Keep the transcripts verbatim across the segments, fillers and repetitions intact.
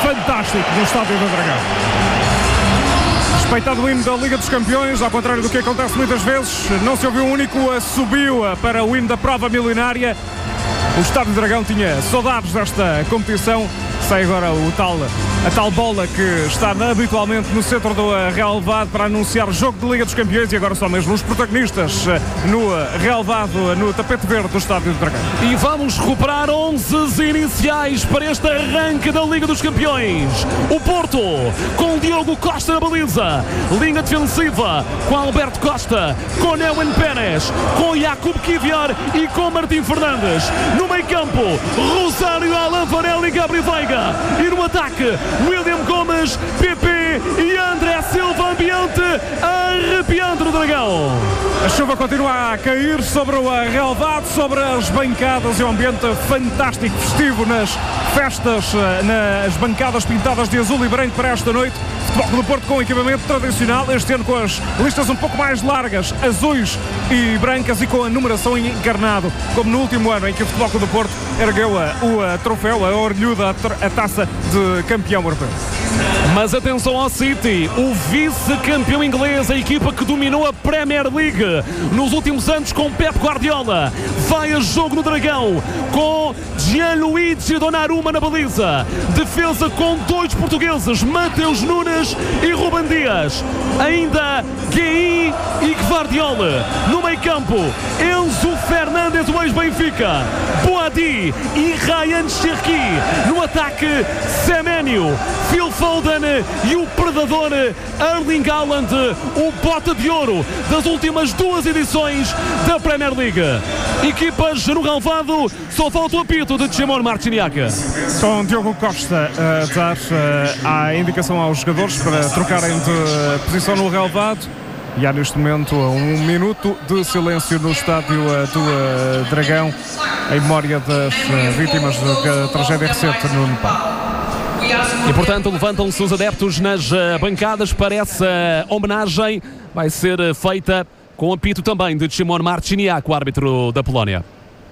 fantástico no Estádio do Dragão. Respeitado o hino da Liga dos Campeões, ao contrário do que acontece muitas vezes, não se ouviu um único subiu para o hino da prova milionária. O Estádio do Dragão tinha saudades desta competição. Sai agora o tal, a tal bola que está habitualmente no centro do relevado para anunciar o jogo de Liga dos Campeões, e agora só mesmo os protagonistas no relevado, no tapete verde do Estádio do Dragão. E vamos recuperar onze iniciais para este arranque da Liga dos Campeões. O Porto com Diogo Costa na baliza, linha defensiva com Alberto Costa, com Neuwen Pérez, com Jakub Kivior e com Martim Fernandes. No meio campo, Rosário, Alan Varela e Gabriel Veiga. E no ataque, William Gomes, Pepe e André Silva. Ambiente arrepiante no Dragão. A chuva continua a cair sobre o relevado, sobre as bancadas, e um ambiente fantástico, festivo nas festas, nas bancadas pintadas de azul e branco para esta noite. Futebol Clube do Porto com equipamento tradicional, este ano com as listas um pouco mais largas, azuis e brancas, e com a numeração encarnado, como no último ano em que o Futebol Clube do Porto ergueu a, o a troféu, a orgulhuda, a taça de campeão europeu. Mas atenção ao City, o vice-campeão inglês, a equipa que dominou a Premier League nos últimos anos com Pep Guardiola. Vai a jogo no Dragão com Gianluigi Donnarumma na baliza. Defesa com dois portugueses, Mateus Nunes e Ruben Dias. Ainda Guehi e Gvardiol. No meio campo, Enzo Fernandes, o ex-Benfica, Boadi e Ryan Cherki. No ataque, Semenyo, Phil Foden e o predador Erling Haaland, o bota de ouro das últimas duas edições da Premier League. Equipas no relvado, só falta o apito de Shimon Marciniak. Com Diogo Costa a dar a indicação aos jogadores para trocarem de posição no relvado. E há neste momento um minuto de silêncio no Estádio do Dragão em memória das vítimas da tragédia recente no Nepal. E portanto levantam-se os adeptos nas bancadas para essa homenagem. Vai ser feita com o apito também de Shimon Marciniak, o árbitro da Polónia.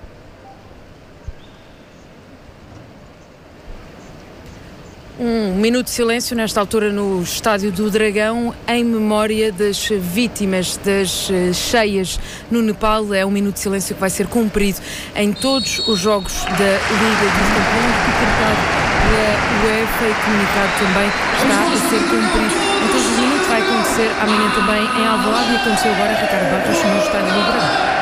Um minuto de silêncio nesta altura no Estádio do Dragão em memória das vítimas das cheias no Nepal. É um minuto de silêncio que vai ser cumprido em todos os jogos da Liga dos Campeões, decretado pela UEFA e comunicado também está a ser cumprido em todos os minutos. Vai acontecer amanhã também em Alvalade e aconteceu agora Ricardo Barros no Estádio do Dragão.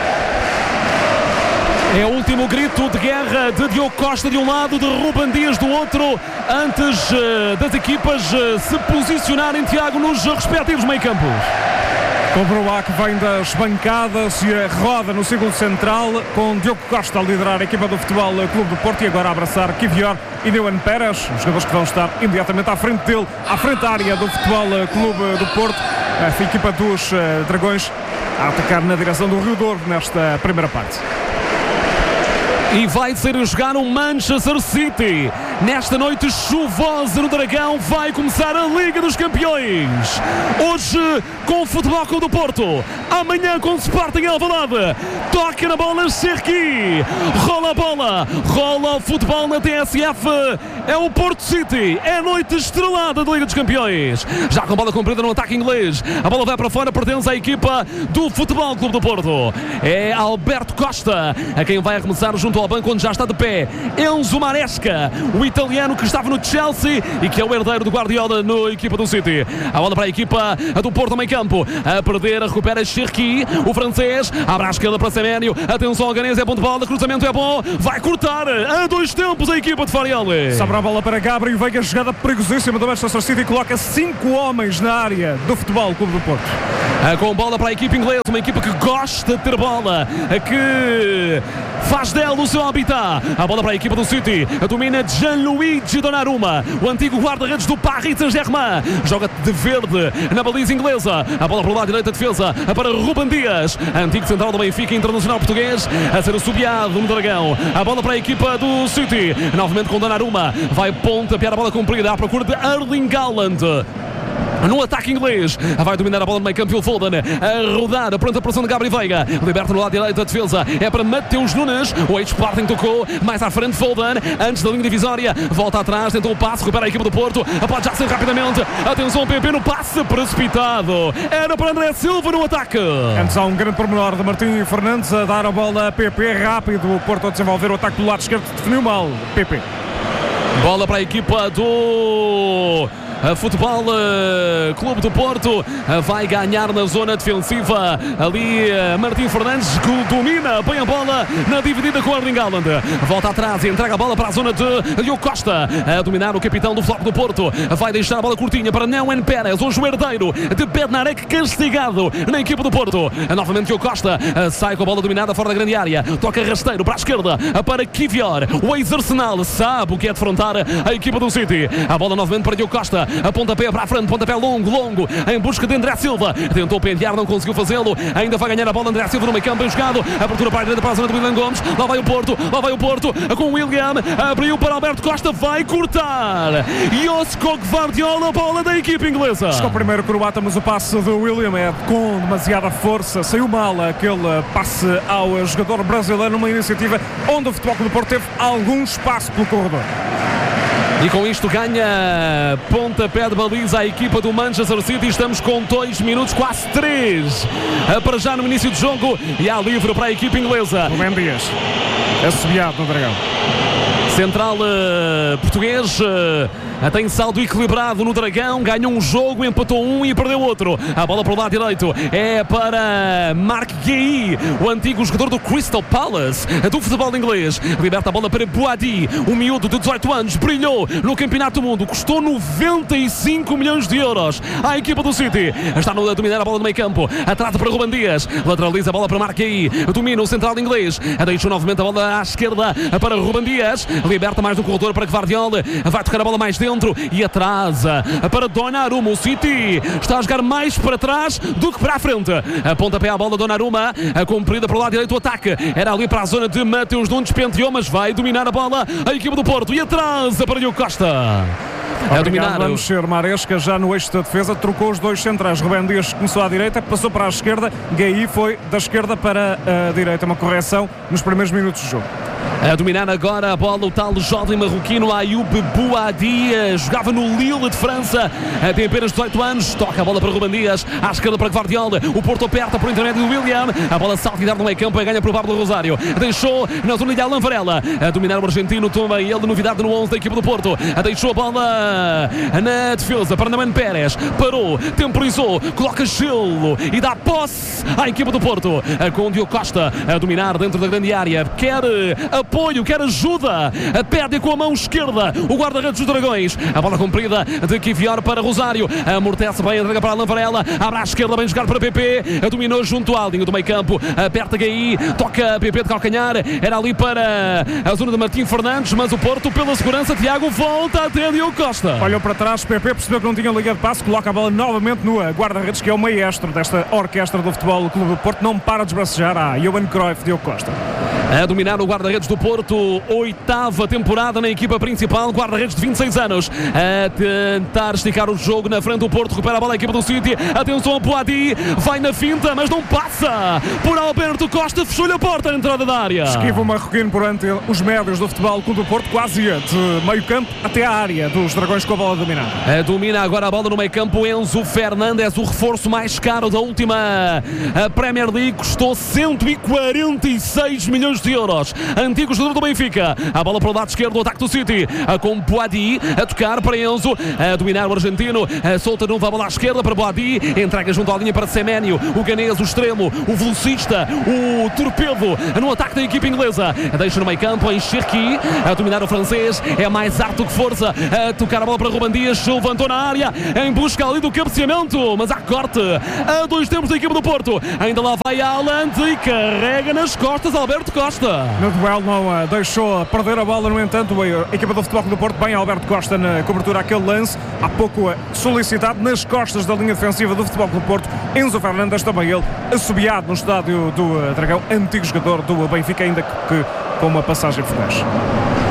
É o último grito de guerra de Diogo Costa de um lado, de Ruben Dias do outro, antes uh, das equipas uh, se posicionarem, Tiago, nos respectivos meio-campos. Com Broá que vem das bancadas e a roda no segundo central, com Diogo Costa a liderar a equipa do Futebol Clube do Porto e agora a abraçar Kivior e Neuwen Pérez, os jogadores que vão estar imediatamente à frente dele, à frente da área do Futebol Clube do Porto. A equipa dos uh, Dragões a atacar na direção do Rio Douro nesta primeira parte. E vai ser jogar um Manchester City. Nesta noite chuvosa no Dragão vai começar a Liga dos Campeões. Hoje com o Futebol Clube do Porto. Amanhã com o Sporting Alvalade. Toca na bola Cherki. Rola a bola. Rola o futebol na T S F. É o Porto City. É noite estrelada da Liga dos Campeões. Já com a bola comprida no ataque inglês. A bola vai para fora, pertence à equipa do Futebol Clube do Porto. É Alberto Costa a quem vai arremessar junto ao banco, onde já está de pé Enzo Maresca, o italiano que estava no Chelsea e que é o herdeiro do Guardiola na equipa do City. A bola para a equipa do Porto, meio campo, a perder, a recupera Cherki, o francês, abre à esquerda para Semenyo, atenção ao Ganês, é bom de bola, cruzamento é bom, vai cortar a dois tempos a equipa de Farioli. Sobra a bola para Gabriel Veiga, jogada perigosíssima do Manchester City e coloca cinco homens na área do Futebol Clube do Porto. Com bola para a equipa inglesa, uma equipa que gosta de ter bola, que faz dela o seu habitat. A bola para a equipa do City, domina Gianluigi Donnarumma, o antigo guarda-redes do Paris Saint-Germain, joga de verde na baliza inglesa. A bola para o lado direito da defesa para Ruben Dias, antigo central do Benfica, internacional português, a ser assobiado no Dragão. A bola para a equipa do City, novamente com Donnarumma, vai pontapear a bola comprida à procura de Erling Haaland. no ataque inglês. Vai dominar a bola no meio campo. Phil Foden a rodar, pronta a pressão de Gabriel Veiga. Liberta no lado direito da defesa. É para Mateus Nunes. O ex-Sporting tocou mais à frente. Foden, antes da linha divisória, volta atrás, tentou o passe, recupera a equipa do Porto. Pode já ser rapidamente. Atenção, P P no passe precipitado. Era para André Silva no ataque. Antes há um grande pormenor de Martim Fernandes a dar a bola a P P rápido. O Porto a desenvolver o ataque do lado esquerdo. Definiu mal. P P. Bola para a equipa do A Futebol uh, Clube do Porto uh, vai ganhar na zona defensiva. Ali uh, Martim Fernandes que domina bem a bola na dividida com Erling Haaland. Volta atrás e entrega a bola para a zona de Diogo Costa. A dominar o capitão do Floco do Porto. Vai deixar a bola curtinha para Néuen Pérez, o herdeiro de Bednarek, castigado na equipa do Porto. Uh, novamente Diogo Costa uh, sai com a bola dominada fora da grande área. Toca rasteiro para a esquerda uh, para Kivior. O ex-Arsenal sabe o que é defrontar a equipa do City. A bola novamente para Diogo Costa. A pontapé para a frente, pontapé longo, longo, em busca de André Silva. Tentou pentear, não conseguiu fazê-lo. Ainda vai ganhar a bola André Silva no meio campo, bem jogado. Abertura para a direita, para a zona do William Gomes. Lá vai o Porto, lá vai o Porto, com o William. Abriu para Alberto Costa, vai cortar. Josko Gvardiol, a bola da equipe inglesa. Chegou primeiro croata, mas o passe do William é com demasiada força. Saiu mal aquele passe ao jogador brasileiro numa iniciativa onde o Futebol Clube do Porto teve algum espaço pelo corredor. E com isto ganha pontapé de baliza a equipa do Manchester City. Estamos com dois minutos, quase três, para já no início do jogo. E há livre para a equipa inglesa. Rubem Dias, assobiado no Dragão. Central uh, português uh, tem saldo equilibrado no Dragão, ganhou um jogo, empatou um e perdeu outro. A bola para o lado direito é para Marc Guéhi, o antigo jogador do Crystal Palace, do futebol inglês. Liberta a bola para Boadi, o miúdo de dezoito anos, brilhou no Campeonato do Mundo, custou noventa e cinco milhões de euros à equipa do City. Está a dominar a bola no meio campo, atrás para Rubem Dias, lateraliza a bola para Marc Guéhi, domina o central inglês, deixou novamente a bola à esquerda para Rubem Dias, liberta mais no corredor para Gvardiol, vai tocar a bola mais dentro e atrasa para Donnarumma. O City está a jogar mais para trás do que para a frente. A pontapé a bola Donnarumma, a comprida para o lado direito do ataque. Era ali para a zona de Mateus Nunes, penteou, mas vai dominar a bola a equipa do Porto e atrasa para Diogo Costa. A dominar. Vamos ser Maresca já no eixo da defesa, trocou os dois centrais. Rubem Dias começou à direita, passou para a esquerda. Guéhi foi da esquerda para a direita, uma correção nos primeiros minutos do jogo. A dominar agora a bola o tal jovem marroquino Ayoub Boadi, jogava no Lille de França, tem apenas dezoito anos, toca a bola para Rubem Dias, à esquerda para Gvardiol, o Porto aperta por intermédio do William, a bola salta e dá no meio campo e ganha para o Pablo Rosário, deixou na zona de Alan Varela, a dominar o argentino, toma ele de novidade no onze da equipa do Porto, deixou a bola na defesa para Néuen Pérez, parou, temporizou, coloca gelo e dá posse à equipa do Porto, com o Diogo Costa a dominar dentro da grande área, quer apoio, quer ajuda, perde com a mão esquerda o guarda-redes dos Dragões, a bola comprida de Kivior para Rosário, amortece bem, entrega para Alan Varela, abre à esquerda, bem jogar para P P, dominou junto à linha do meio campo, aperta Guéhi, toca P P de calcanhar, era ali para a zona de Martim Fernandes, mas o Porto pela segurança, Tiago volta até Diogo Costa. Olhou para trás, P P percebeu que não tinha liga de passe, coloca a bola novamente no guarda-redes, que é o maestro desta orquestra do Futebol Clube do Porto, não para de esbracejar a Johan Cruyff, Diogo Costa. A dominar o guarda-redes do Porto, oitava temporada na equipa principal, guarda-redes de vinte e seis anos, a tentar esticar o jogo na frente do Porto, recupera a bola a equipa do City, atenção a Boadi, vai na finta, mas não passa por Alberto Costa, fechou-lhe a porta na entrada da área. Esquiva o marroquino perante os médios do Futebol Clube do Porto, quase ia de meio campo até a área dos Dragões com a bola dominada. A domina agora a bola no meio campo, Enzo Fernandes, o reforço mais caro da última a Premier League, custou cento e quarenta e seis milhões de euros, antigo jogador do Benfica, a bola para o lado esquerdo do ataque do City, com Boadi a tocar para Enzo, a dominar o argentino, a solta de novo a bola à esquerda para Boadi, entrega junto à linha para Semenyo, o ganês, o extremo, o velocista, o torpedo no ataque da equipa inglesa, deixa no meio campo em Cherki, a dominar o francês, é mais arte do que força, a tocar a bola para Rubem Dias, levantou na área, em busca ali do cabeceamento, mas há corte, a dois tempos da equipa do Porto, ainda lá vai Haaland e carrega nas costas Alberto Costa. No duelo não uh, deixou perder a bola, no entanto a equipa do Futebol Clube do Porto, bem Alberto Costa na cobertura aquele lance, há pouco uh, solicitado nas costas da linha defensiva do Futebol Clube do Porto, Enzo Fernandes, também ele assobiado no estádio do uh, Dragão, antigo jogador do Benfica, ainda que, que com uma passagem fugaz.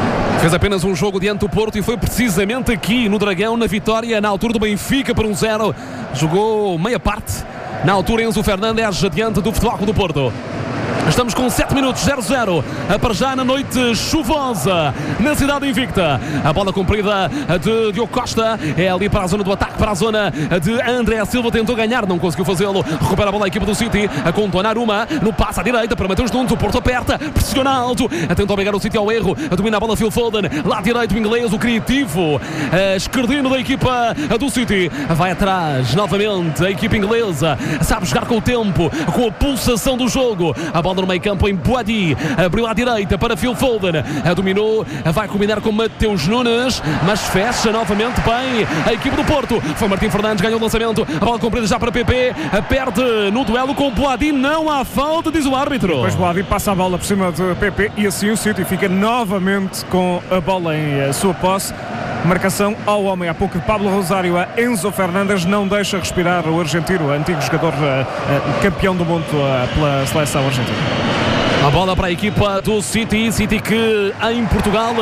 Fez apenas um jogo diante do Porto e foi precisamente aqui no Dragão, na vitória, na altura do Benfica por um zero. Jogou meia parte. Na altura, Enzo Fernandes diante do Futebol Clube do Porto. Estamos com sete minutos, zero zero, para já na noite chuvosa na cidade invicta. A bola comprida de Diogo Costa é ali para a zona do ataque, para a zona de André Silva, tentou ganhar, não conseguiu fazê-lo. Recupera a bola a equipa do City, com Donnarumma no passe à direita para Mateus Nunes. O Porto aperta, pressiona alto, tenta obrigar o City ao erro, domina a bola Phil Foden, lá direito o inglês, o criativo esquerdino da equipa do City. Vai atrás novamente a equipa inglesa, sabe jogar com o tempo, com a pulsação do jogo. A bola no meio campo em Boadi, abriu à direita para Phil Foden, dominou, vai combinar com Mateus Nunes, mas fecha novamente bem a equipe do Porto. Foi Martim Fernandes, ganhou o lançamento, a bola comprida já para P P, perde no duelo com Boadi, não há falta, diz o árbitro. Depois Boadi passa a bola por cima de P P e assim o City fica novamente com a bola em sua posse. Marcação ao homem há pouco de Pablo Rosário a Enzo Fernandes, não deixa respirar o argentino, antigo jogador uh, uh, campeão do mundo uh, pela seleção argentina. A bola para a equipa do City, City que em Portugal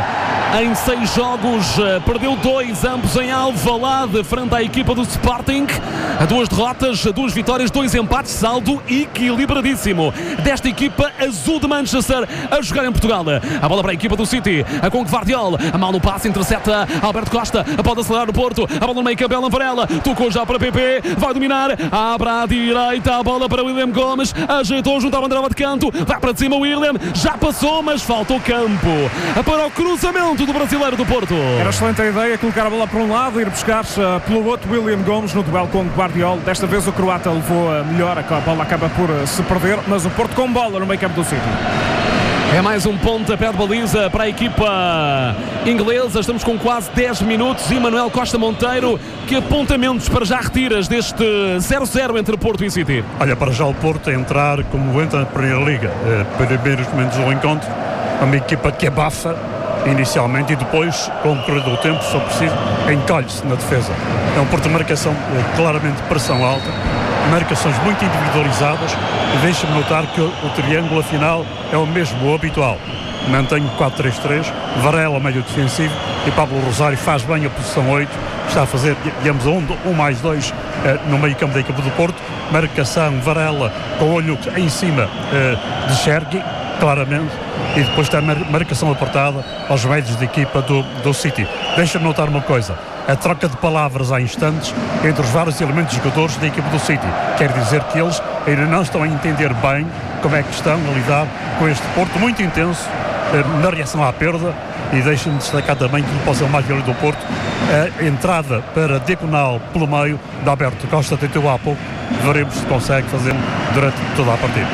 em seis jogos perdeu dois, ambos em Alvalade, frente à equipa do Sporting. Duas derrotas, duas vitórias, dois empates, saldo equilibradíssimo desta equipa azul de Manchester a jogar em Portugal. A bola para a equipa do City, com Gvardiol, a mal no passe, intercepta Alberto Costa, pode acelerar o Porto, a bola no meio campo, Alan Varela, tocou já para P P, vai dominar, abre à direita, a bola para William Gomes, ajeitou junto à bandeira de canto, vai para cima o William, já passou, mas falta o campo para o cruzamento do brasileiro do Porto. Era excelente a ideia, colocar a bola para um lado, ir buscar uh, pelo outro William Gomes no duelo com Gvardiol. Desta vez o croata levou uh, melhor, a bola acaba por uh, se perder, mas o Porto com bola no meio campo do City. É mais um pontapé de baliza para a equipa inglesa. Estamos com quase dez minutos e Manuel Costa Monteiro, que apontamentos para já retiras deste zero zero entre Porto e City? Olha, para já o Porto a entrar como entra na Primeira Liga, eh, primeiros momentos do encontro, uma equipa que abafa inicialmente e depois, com o correr do tempo, se for preciso, encolhe-se na defesa. É um Porto de marcação, eh, claramente pressão alta, marcações muito individualizadas, e deixa-me notar que o, o triângulo afinal é o mesmo, o habitual. Mantenho quatro três três, Varela meio defensivo e Pablo Rosário faz bem a posição oito, está a fazer, digamos, um, um mais dois eh, no meio campo da equipe do Porto. Marcação, Varela com o olho em cima eh, de Chergui, claramente, e depois está a mar marcação apertada aos médios da equipa do, do City. Deixa-me notar uma coisa, a troca de palavras há instantes entre os vários elementos jogadores da equipa do City. Quer dizer que eles ainda não estão a entender bem como é que estão a lidar com este Porto muito intenso eh, na reação à perda. E deixem-me destacar também que pode ser o mais violento do Porto, a entrada para diagonal pelo meio de Alberto Costa, tentou há pouco, veremos se consegue fazer durante toda a partida.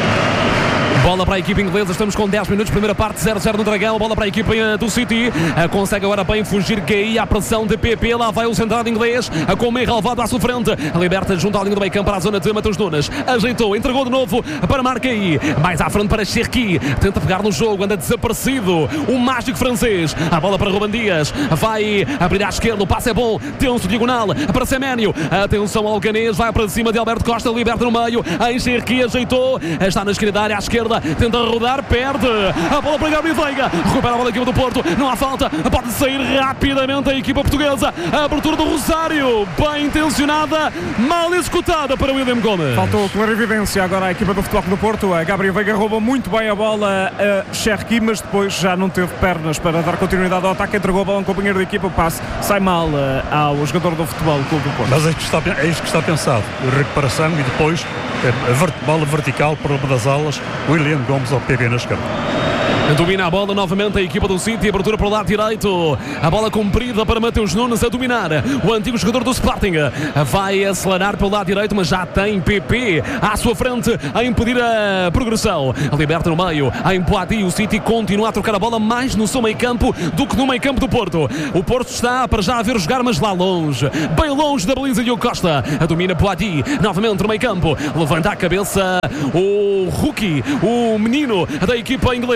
Bola para a equipa inglesa, estamos com dez minutos, primeira parte, zero zero no Dragão. Bola para a equipa do City, consegue agora bem fugir Gay, a pressão de P P, lá vai o centrado inglês, com o meio relevado à sua frente, liberta junto à linha do meio campo para a zona de Mateus Nunes, ajeitou, entregou de novo para Marquei, mais à frente para Cherki, tenta pegar no jogo, anda desaparecido o mágico francês, a bola para Ruben Dias, vai abrir à esquerda, o passe é bom, tenso, diagonal, para Seménio, atenção ao Ganês, vai para cima de Alberto Costa, liberta no meio, em Cherki, ajeitou, está na esquerda da área, à esquerda, tenta rodar, perde a bola para Gabriel Veiga, recupera a bola da equipa do Porto, não há falta, pode sair rapidamente a equipa portuguesa, a abertura do Rosário, bem intencionada, mal executada para William Gomes. Faltou clarividência agora a equipa do Futebol Clube do Porto, a Gabriel Veiga rouba muito bem a bola a Cherki, mas depois já não teve pernas para dar continuidade ao ataque, entregou a bola a um companheiro da equipa, o passe sai mal ao jogador do Futebol Clube do Porto. Mas é, que está, é isso que está pensado, recuperação e depois a bola vertical para uma das alas, William Gomes ao P P na esquerda. Domina a bola novamente a equipa do City, abertura para o lado direito, a bola comprida para Mateus Nunes a dominar, o antigo jogador do Sporting vai acelerar pelo lado direito, mas já tem P P à sua frente a impedir a progressão, liberta no meio, a Empoati, o City continua a trocar a bola mais no seu meio campo do que no meio campo do Porto. O Porto está para já a ver jogar, mas lá longe, bem longe da baliza de Diogo Costa, domina Poati, novamente no meio campo, levanta a cabeça o rookie, o menino da equipa inglesa,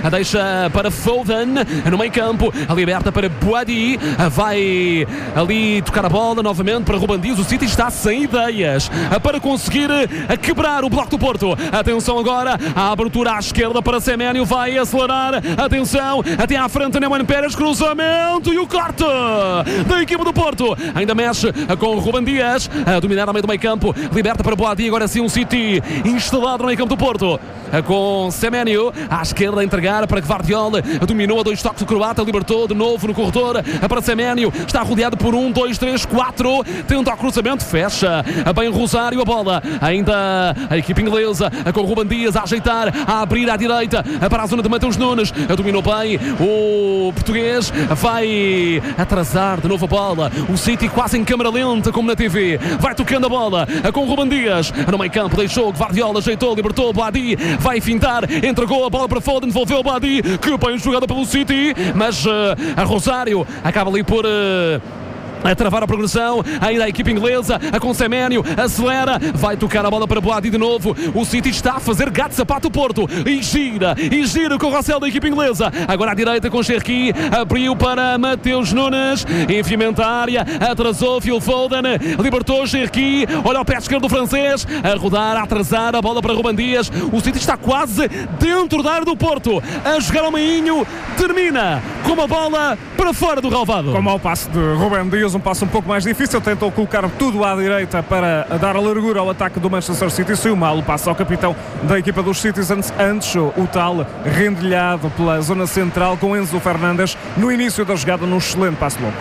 deixa para Foden no meio campo, a liberta para Boadi, vai ali tocar a bola novamente para Ruben Dias. O City está sem ideias para conseguir quebrar o bloco do Porto. Atenção agora, a abertura à esquerda para Semenyo, vai acelerar, atenção, até à frente Neumann Pérez, cruzamento e o corte da equipa do Porto, ainda mexe com o Ruben Dias, a dominar ao meio do meio campo, liberta para Boadi, agora sim um City instalado no meio campo do Porto, com Semenyo à esquerda a entregar para Gvardiol, dominou a dois toques o croata, libertou de novo no corredor para Semenyo, está rodeado por um, dois, três, quatro, tenta o cruzamento, fecha bem Rosário a bola, ainda a equipa inglesa com o Ruben Dias a ajeitar, a abrir à direita para a zona de Mateus Nunes, dominou bem o português, vai atrasar de novo a bola, o City quase em câmara lenta como na T V, vai tocando a bola com o Ruben Dias no meio campo, deixou Gvardiol, ajeitou, libertou Boadi, vai fintar, entregou a bola para Foden, devolveu o Boadi, que bem jogada pelo City, mas uh, a Rosário acaba ali por uh, a travar a progressão, ainda a equipa inglesa com Semenyo, acelera, vai tocar a bola para Boadi de novo, o City está a fazer gato sapato o Porto, e gira, e gira com o Rossell da equipa inglesa, agora à direita com Cherki, abriu para Mateus Nunes, enfiamento à área, atrasou Phil Foden, libertou Cherki, olha o pé esquerdo do francês, a rodar, a atrasar, a bola para Ruben Dias, o City está quase dentro da área do Porto, a jogar ao meinho, termina com uma bola para fora do relvado. Com o mau passe de Ruben Dias, um passo um pouco mais difícil, tentou colocar tudo à direita para dar a largura ao ataque do Manchester City, saiu mal o passe ao capitão da equipa dos Citizens, antes o tal rendilhado pela zona central com Enzo Fernandes no início da jogada, num excelente passe longo.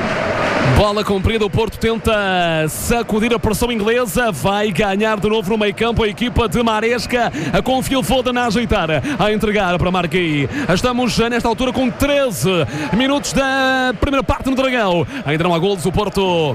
Bola comprida, o Porto tenta sacudir a pressão inglesa, vai ganhar de novo no meio campo a equipa de Maresca, com Phil Foden a ajeitar, a entregar para Marquei. Estamos nesta altura com treze minutos da primeira parte no Dragão, ainda não há golos, o Porto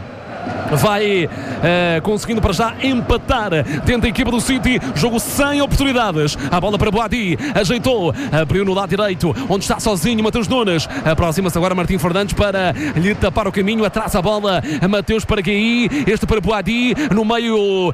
vai uh, conseguindo para já empatar dentro da equipa do City, jogo sem oportunidades, a bola para Boadi, ajeitou, abriu no lado direito, onde está sozinho Mateus Nunes, aproxima-se agora Martim Fernandes para lhe tapar o caminho, atrás a bola, Mateus para Guei, este para Boadi, no meio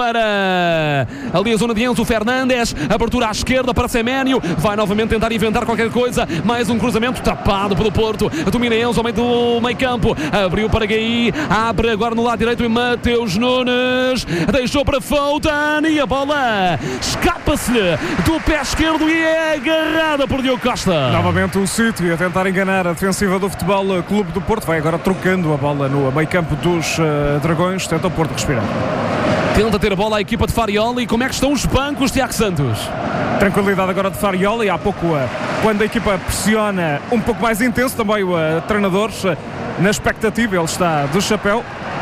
para ali a zona de Enzo Fernandes, abertura à esquerda para Semenyo, vai novamente tentar inventar qualquer coisa, mais um cruzamento tapado pelo Porto, domina Enzo ao meio do meio campo, abriu para Guei, abre agora no lado direito e Mateus Nunes deixou para Foden e a bola escapa-se-lhe do pé esquerdo e é agarrada por Diogo Costa. Novamente o City a tentar enganar a defensiva do Futebol Clube do Porto, vai agora trocando a bola no meio campo dos uh, Dragões, tenta o Porto respirar. Tenta ter a bola a equipa de Farioli, como é que estão os bancos, Tiago Santos? Tranquilidade agora de Farioli, há pouco uh, quando a equipa pressiona um pouco mais intenso, também o uh, treinador uh, na expectativa, ele está de chapéu.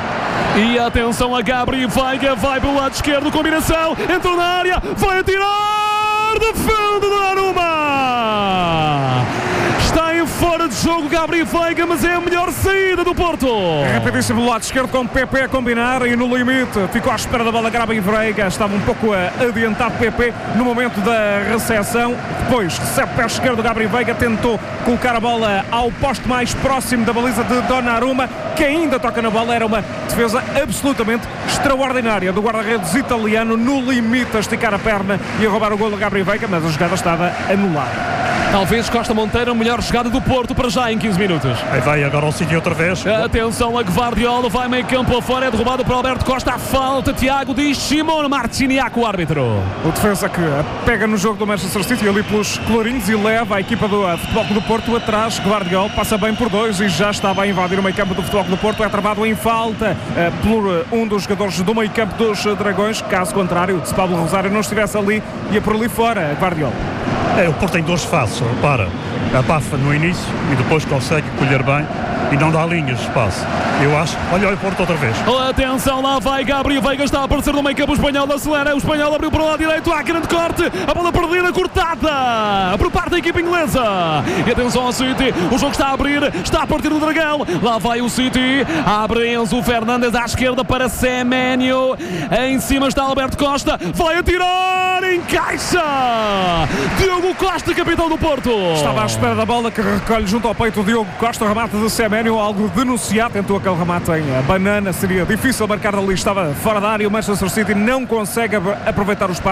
E atenção a Gabri Veiga, vai pelo lado esquerdo, combinação, entrou na área, vai atirar, defende Donnarumma! Está em fora de jogo Gabri Veiga, mas é a melhor saída do Porto. Rapidíssimo do lado esquerdo com o P P a combinar e no limite ficou à espera da bola Gabri Veiga, estava um pouco adiantado P P no momento da recepção, depois recebe o pé esquerdo Gabri Veiga, tentou colocar a bola ao posto mais próximo da baliza de Donnarumma, que ainda toca na bola, era uma defesa absolutamente extraordinária do guarda-redes italiano, no limite a esticar a perna e a roubar o golo de Gabri Veiga, mas a jogada estava anulada. Talvez Costa Monteiro a melhor jogada do Porto para já em quinze minutos. Aí vai agora ao City outra vez. Atenção a Gvardiol, vai meio campo afora, é derrubado para Alberto Costa, a falta, Tiago, diz Simone Marciniak, o árbitro. O defesa que pega no jogo do Manchester City ali pelos clarinhos e leva a equipa do Futebol Clube do Porto atrás. Gvardiol passa bem por dois e já estava a invadir o meio campo do Futebol Clube do Porto, é travado em falta uh, por uh, um dos jogadores do meio campo dos uh, Dragões, caso contrário, se Pablo Rosário não estivesse ali, ia por ali fora, Gvardiol. É, o Porto tem duas faces, repara, abafa no início e depois consegue colher bem e não dá linhas de espaço. Eu acho, olha o Porto outra vez. Atenção, lá vai Gabri Veiga, está a aparecer no meio campo, o espanhol acelera, o espanhol abriu para o lado direito, há grande corte, a bola perdida, cortada por parte da equipa inglesa. E atenção ao City, o jogo está a abrir, está a partir do Dragão, lá vai o City, abre Enzo Fernandes à esquerda para Semenyo, em cima está Alberto Costa, vai atirar, encaixa! Diogo Costa, capitão do Porto. Estava à espera da bola que recolhe junto ao peito o Diogo Costa, o remate de Semenyo, algo denunciado, tentou aquele remate em banana, seria difícil marcar ali, estava fora da área, o Manchester City não consegue aproveitar o espaço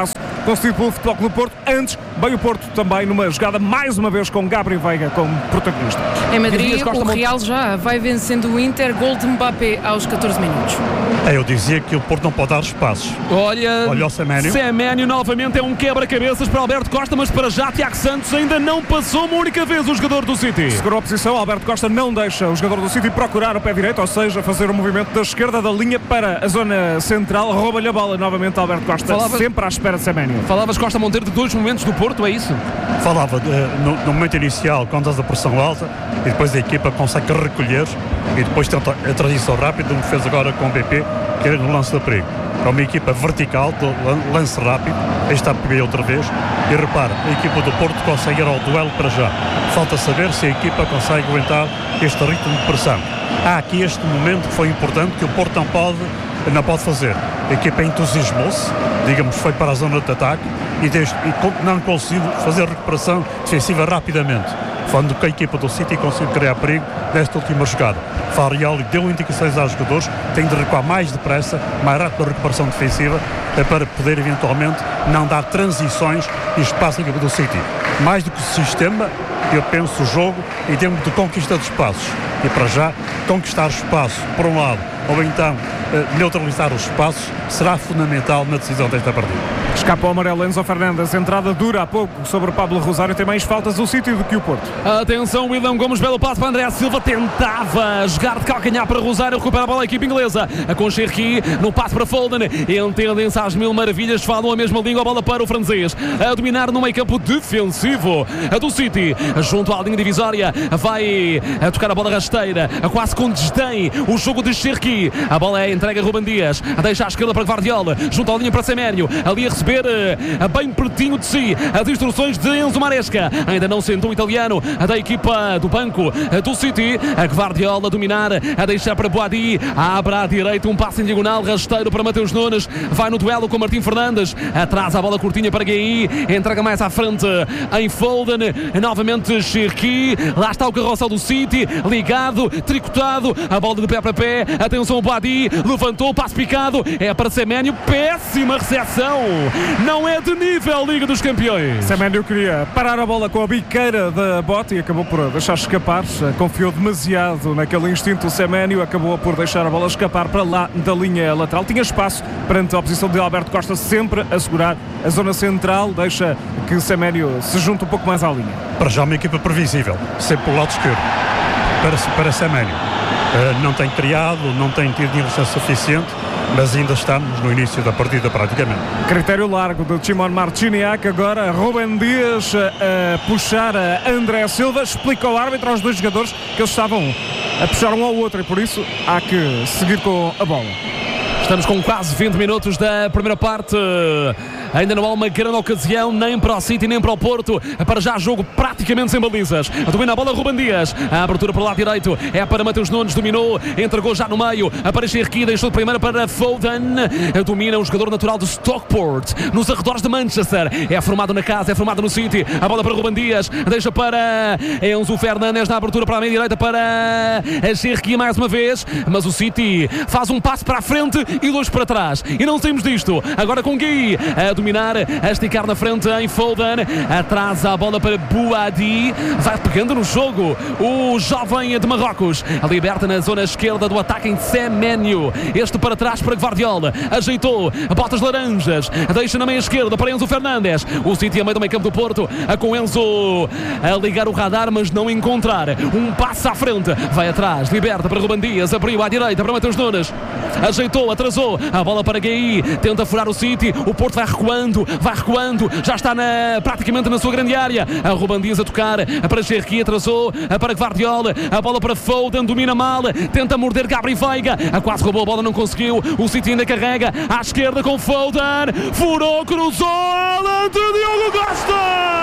concedido pelo Futebol Clube do Porto. Antes, veio o Porto também numa jogada, mais uma vez, com Gabriel Veiga como protagonista. Em Madrid, o Real já vai vencendo o Inter, gol de Mbappé aos catorze minutos. É, eu dizia que o Porto não pode dar espaços. Olha, Olha o Seménio. Seménio novamente é um quebra-cabeças para Alberto Costa, mas para já Tiago Santos ainda não passou uma única vez o jogador do City. Segurou a posição, Alberto Costa não deixa o jogador do City procurar o pé direito, ou seja, fazer o movimento da esquerda da linha para a zona central, rouba-lhe a bola novamente Alberto Costa, Falavas... sempre à espera de Seménio. Falavas, Costa Monteiro, de dois momentos do Porto, é isso? Falava de, no, no momento inicial, quando estás a pressão alta, e depois a equipa consegue recolher e depois tenta a transição rápida, como fez agora com o B P, que era no lance de perigo. É uma equipa vertical, de lance rápido. Aí está a pegar outra vez. E repara, a equipa do Porto consegue ir ao duelo para já. Falta saber se a equipa consegue aguentar este ritmo de pressão. Há aqui este momento que foi importante, que o Porto não pode, não pode fazer. A equipa entusiasmou-se, digamos, foi para a zona de ataque e, desde, e não conseguiu fazer recuperação defensiva rapidamente. Quando a equipa do City conseguiu criar perigo nesta última jogada. Farioli deu indicações aos jogadores, tem de recuar mais depressa, mais rápido a recuperação defensiva, para poder eventualmente não dar transições e espaço à equipa do City. Mais do que o sistema, eu penso o jogo em termos de conquista de espaços. E para já, conquistar espaço, por um lado, ou então uh, neutralizar os espaços, será fundamental na decisão desta partida. Escapa o amarelo Enzo Fernandes, entrada dura há pouco sobre Pablo Rosário, tem mais faltas o City do que o Porto. Atenção, William Gomes, belo passo para André Silva, tentava jogar de calcanhar para Rosário, recupera a bola a equipe inglesa, com Cherki, no passo para Foden, entendem-se às mil maravilhas, falam a mesma língua, a bola para o francês, a dominar no meio campo defensivo a do City, junto à linha divisória, vai a tocar a bola rasteira, quase com desdém, o jogo de Cherki, a bola é entregue a Ruben Dias, deixa à esquerda para Guardiola, junto à linha para Seménio, ali a receber bem pertinho de si as instruções de Enzo Maresca, ainda não sentou o italiano da equipa do banco do City, a Guardiola a dominar, a deixar para Boadi, abre à direita um passe em diagonal, rasteiro para Mateus Nunes, vai no duelo com Martim Fernandes, atrás a bola curtinha para Gueye, entrega mais à frente em Foden, novamente Cherki, lá está o carrossel do City, ligado, tricotado, a bola de pé para pé, atenção o Boadi, levantou, passe picado, é para Seménio, péssima recepção, não é de nível Liga dos Campeões. Seménio queria parar a bola com a biqueira da bota e acabou por deixar escapar, confiou demasiado naquele instinto. O Seménio acabou por deixar a bola escapar para lá da linha lateral, tinha espaço perante a oposição de Alberto Costa, sempre a segurar a zona central, deixa que Seménio se junte um pouco mais à linha. Para já uma equipa previsível, sempre pelo lado esquerdo, para, para Seménio. Uh, não tem criado, não tem tido direção suficiente, mas ainda estamos no início da partida praticamente. Critério largo de Simon Marciniak, agora Ruben Dias a, a puxar a André Silva, explica ao árbitro aos dois jogadores que eles estavam a puxar um ao outro e por isso há que seguir com a bola. Estamos com quase vinte minutos da primeira parte. Ainda não há uma grande ocasião, nem para o City, nem para o Porto. Para já jogo praticamente sem balizas. Domina a bola Ruben Dias. A abertura para o lado direito é para Mateus Nunes. Dominou, entregou já no meio. Aparece Cherki, deixou de primeira para Foden. Domina o jogador natural de Stockport, nos arredores de Manchester. É formado na casa, é formado no City. A bola para Ruben Dias. Deixa para Enzo Fernandes na abertura para a meia direita para Cherki mais uma vez. Mas o City faz um passo para a frente e dois para trás. E não saímos disto. Agora com Gui a dominar, a esticar na frente em Foden, atrás a bola para Boadi, vai pegando no jogo o jovem de Marrocos, liberta na zona esquerda do ataque em Seménio, este para trás para Guardiola, ajeitou, botas laranjas, deixa na meia esquerda para Enzo Fernandes, o City a meio do meio campo do Porto, com Enzo a ligar o radar, mas não encontrar um passo à frente, vai atrás, liberta para Ruben Dias, abriu à direita para Mateus Nunes, ajeitou, atrasou, a bola para Gueye, tenta furar o City, o Porto vai recuando, vai recuando, já está na, praticamente na sua grande área, a Ruben Dias a tocar, para Cherki, atrasou, para Guardiola, a bola para Foden, domina mal, tenta morder Gabriel Veiga, a quase roubou a bola, não conseguiu, o City ainda carrega, à esquerda com Foden, furou, cruzou, alante Diogo Costa!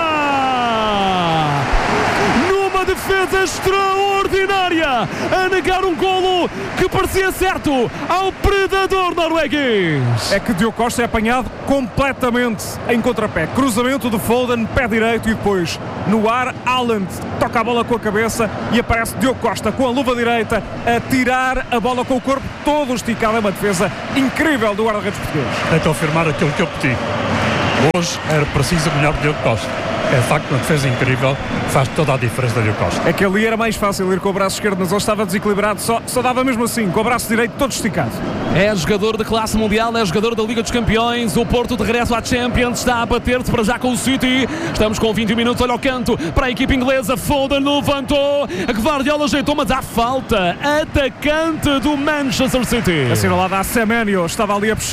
Numa defesa extraordinária, a negar um golo que parecia certo ao predador norueguês. É que Diogo Costa é apanhado completamente em contrapé, cruzamento de Foden, pé direito e depois no ar, Haaland toca a bola com a cabeça e aparece Diogo Costa com a luva direita a tirar a bola com o corpo todo esticado. É uma defesa incrível do guarda-redes português. É confirmar aquilo que eu pedi. Hoje era preciso melhor Diogo Costa. É de facto uma defesa incrível, faz toda a diferença Diogo Costa. É que ali era mais fácil ir com o braço esquerdo, mas ele estava desequilibrado, só, só dava mesmo assim, com o braço direito todo esticado. É jogador de classe mundial, é jogador da Liga dos Campeões. O Porto de regresso à Champions está a bater-se para já com o City. Estamos com vinte minutos, olha o canto para a equipe inglesa. Foden levantou, a Guardiola ajeitou, mas há falta. Atacante do Manchester City. Assinalada a Semenyo, estava ali a puxar